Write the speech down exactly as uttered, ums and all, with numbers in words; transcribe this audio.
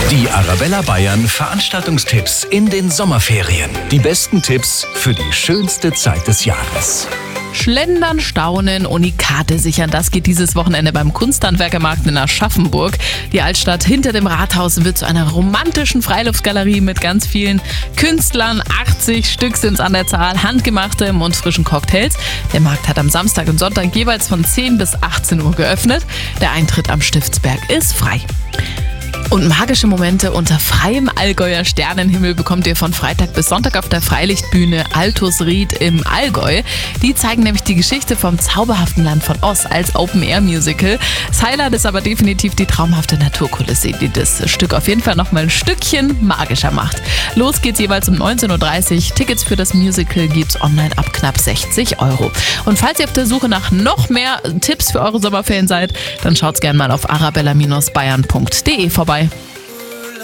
Die Arabella Bayern Veranstaltungstipps in den Sommerferien. Die besten Tipps für die schönste Zeit des Jahres. Schlendern, staunen, Unikate sichern. Das geht dieses Wochenende beim Kunsthandwerkermarkt in Aschaffenburg. Die Altstadt hinter dem Rathaus wird zu einer romantischen Freiluftgalerie mit ganz vielen Künstlern. achtzig Stück sind es an der Zahl, handgemachte und frischen Cocktails. Der Markt hat am Samstag und Sonntag jeweils von zehn bis achtzehn Uhr geöffnet. Der Eintritt am Stiftsberg ist frei. Und magische Momente unter freiem Allgäuer Sternenhimmel bekommt ihr von Freitag bis Sonntag auf der Freilichtbühne Altus Ried im Allgäu. Die zeigen nämlich die Geschichte vom zauberhaften Land von Oz als Open-Air-Musical. Das Highlight ist aber definitiv die traumhafte Naturkulisse, die das Stück auf jeden Fall nochmal ein Stückchen magischer macht. Los geht's jeweils um neunzehn Uhr dreißig. Tickets für das Musical gibt's online ab knapp sechzig Euro. Und falls ihr auf der Suche nach noch mehr Tipps für eure Sommerferien seid, dann schaut's gerne mal auf arabella Bindestrich bayern punkt de vorbei.